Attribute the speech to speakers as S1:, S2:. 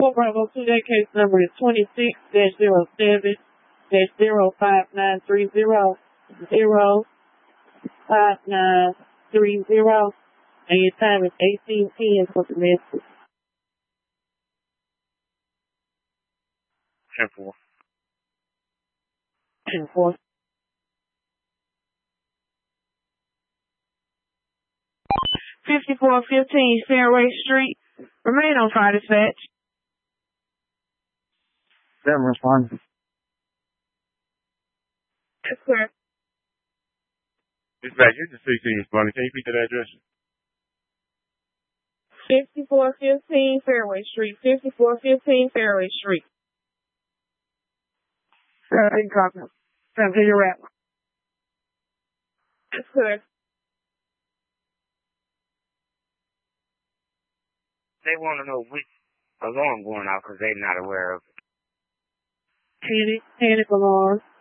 S1: Bravo 2, that case number is 26-07-05930 05930, and your time is 18:10 for domestic.
S2: 10-4.
S1: 10-4. 5415 Fairway Street. Remain on fire dispatch.
S3: 7 responding.
S1: That's clear.
S2: Dispatch, here's the 16 responding. Can you repeat that address?
S1: 5415 Fairway Street. 5415 Fairway Street. 17 copy. 17 your rap. That's clear.
S4: They want to know which alarm going off because they're not aware of it.
S1: Panic alarm.